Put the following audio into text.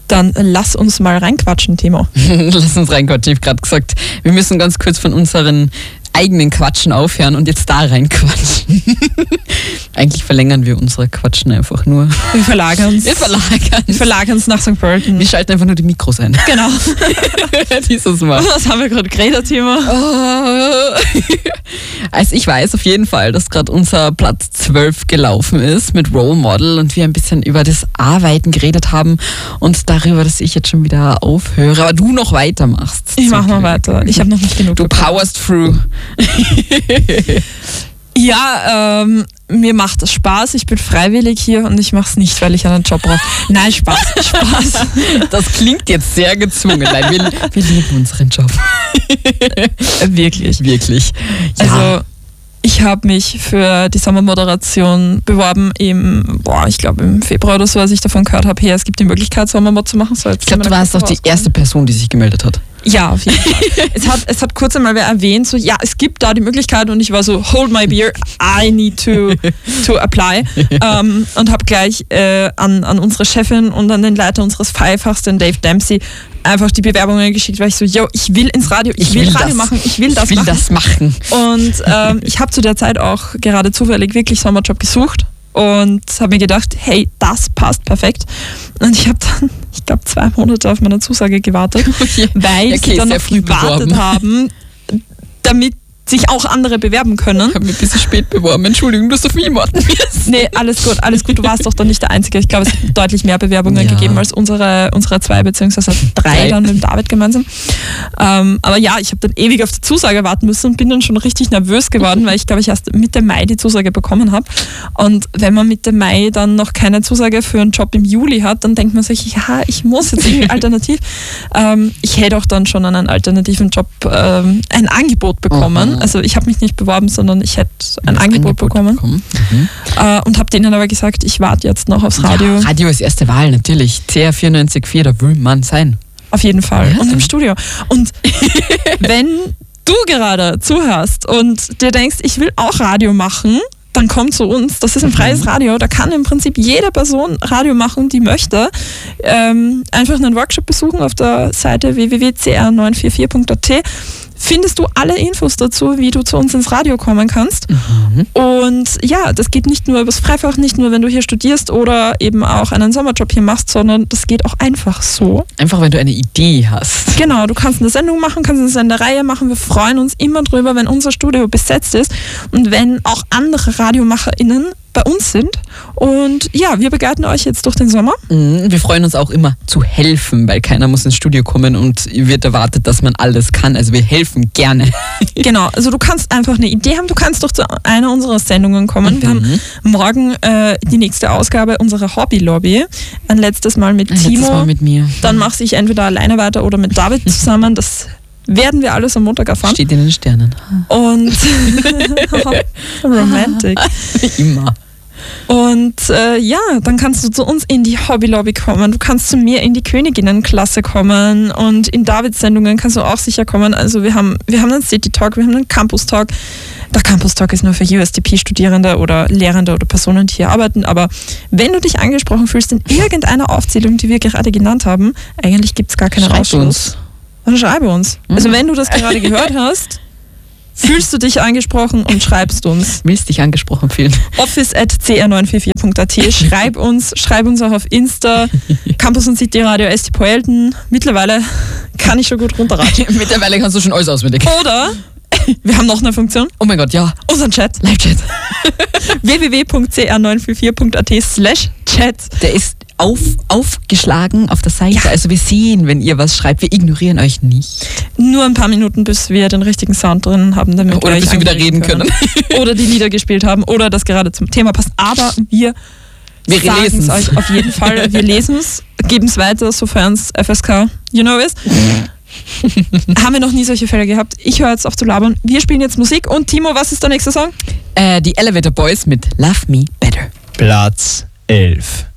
Dann lass uns mal reinquatschen, Timo. Lass uns reinquatschen. Ich habe gerade gesagt, wir müssen ganz kurz von unseren eigenen Quatschen aufhören und jetzt da reinquatschen. Eigentlich verlängern wir unsere Quatschen einfach nur. Wir verlagern es. Wir verlagern es nach St. Pölten. Wir schalten einfach nur die Mikros ein. Genau. Dieses Mal. Was haben wir gerade geredet, Timo? Also ich weiß auf jeden Fall, dass gerade unser Platz 12 gelaufen ist mit Role Model und wir ein bisschen über das Arbeiten geredet haben und darüber, dass ich jetzt schon wieder aufhöre, aber du noch weitermachst. Ich mache noch weiter. Ich habe noch nicht genug. Du powerst through. Ja, mir macht es Spaß. Ich bin freiwillig hier und ich mache es nicht, weil ich einen Job brauche. Nein, Spaß. Das klingt jetzt sehr gezwungen. Nein, wir lieben unseren Job. Wirklich. Ja. Also ich habe mich für die Sommermoderation beworben ich glaube im Februar oder so, als ich davon gehört habe, es gibt die Möglichkeit, Sommermod zu machen. So, ich glaube, du warst doch die erste Person, die sich gemeldet hat. Ja, auf jeden Fall. Es hat kurz einmal wer erwähnt, so ja, es gibt da die Möglichkeit und ich war so, hold my beer, I need to apply. Und habe gleich an unsere Chefin und an den Leiter unseres Pfeifachs, den Dave Dempsey, einfach die Bewerbungen geschickt, weil ich so, ich will ins Radio, ich will Radio machen, ich will das machen. Und ich habe zu der Zeit auch gerade zufällig wirklich Sommerjob gesucht und habe mir gedacht, hey, das passt perfekt. Und ich habe dann, ich glaube, 2 Monate auf meine Zusage gewartet, weil sie dann noch gewartet haben, damit sich auch andere bewerben können. Ich habe mich ein bisschen spät beworben. Entschuldigung, du hast auf mich warten müssen. Nee, alles gut. Du warst doch dann nicht der Einzige. Ich glaube, es hat deutlich mehr Bewerbungen gegeben als unsere 2 beziehungsweise 3 dann mit David gemeinsam. Aber ja, ich habe dann ewig auf die Zusage warten müssen und bin dann schon richtig nervös geworden, weil ich glaube, ich erst Mitte Mai die Zusage bekommen habe. Und wenn man Mitte Mai dann noch keine Zusage für einen Job im Juli hat, dann denkt man sich, ja, ich muss jetzt irgendwie alternativ. Ich hätte auch dann schon einen alternativen Job, ein Angebot bekommen. Also ich habe mich nicht beworben, sondern ich hätte ein Angebot bekommen. Und habe denen aber gesagt, ich warte jetzt noch aufs Radio. Ja, Radio ist erste Wahl, natürlich. CR 94.4, da will man sein. Auf jeden Fall. Ja. Und im Studio. Und wenn du gerade zuhörst und dir denkst, ich will auch Radio machen, dann komm zu uns. Das ist ein freies Radio. Da kann im Prinzip jede Person Radio machen, die möchte. Einfach einen Workshop besuchen auf der Seite www.cr944.at. Findest du alle Infos dazu, wie du zu uns ins Radio kommen kannst. Und ja, das geht nicht nur übers Freifach, nicht nur, wenn du hier studierst oder eben auch einen Sommerjob hier machst, sondern das geht auch einfach so. Einfach, wenn du eine Idee hast. Genau, du kannst eine Sendung machen, kannst eine Sendereihe machen. Wir freuen uns immer drüber, wenn unser Studio besetzt ist und wenn auch andere RadiomacherInnen bei uns sind. Und ja, wir begleiten euch jetzt durch den Sommer. Wir freuen uns auch immer zu helfen, weil keiner muss ins Studio kommen und wird erwartet, dass man alles kann. Also wir helfen gerne. Genau, also du kannst einfach eine Idee haben, du kannst doch zu einer unserer Sendungen kommen. Wir haben morgen die nächste Ausgabe unserer Hobby-Lobby. Ein letztes Mal mit Timo. Letztes Mal mit mir. Dann mache ich entweder alleine weiter oder mit David zusammen. Das werden wir alles am Montag erfahren. Steht in den Sternen. Und Romantic. Immer. Und dann kannst du zu uns in die Hobby-Lobby kommen. Du kannst zu mir in die Königinnenklasse kommen und in Davids Sendungen kannst du auch sicher kommen. Also wir haben einen City Talk, wir haben einen Campus Talk. Der Campus Talk ist nur für USDP-Studierende oder Lehrende oder Personen, die hier arbeiten. Aber wenn du dich angesprochen fühlst in irgendeiner Aufzählung, die wir gerade genannt haben, eigentlich gibt es gar keinen Ausschluss. Dann schreibe uns. Also wenn du das gerade gehört hast, fühlst du dich angesprochen und schreibst uns. Willst dich angesprochen fühlen? office@cr944.at. Schreib uns auch auf Insta. Campus und City Radio ST Poelten. Mittlerweile kann ich schon gut runterratschen. Mittlerweile kannst du schon alles auswendig. Oder wir haben noch eine Funktion. Oh mein Gott, ja. Unseren Chat. Live-Chat. www.cr944.at/chat. Der ist aufgeschlagen auf der Seite. Ja. Also wir sehen, wenn ihr was schreibt. Wir ignorieren euch nicht. Nur ein paar Minuten, bis wir den richtigen Sound drin haben, damit oder bis wir wieder reden können. Oder die Lieder gespielt haben oder das gerade zum Thema passt. Aber wir sagen es euch auf jeden Fall. Wir lesen es, geben es weiter, sofern es FSK, you know is. Haben wir noch nie solche Fälle gehabt. Ich höre jetzt auf zu labern. Wir spielen jetzt Musik. Und Timo, was ist der nächste Song? Die Elevator Boys mit Love Me Better. Platz 11.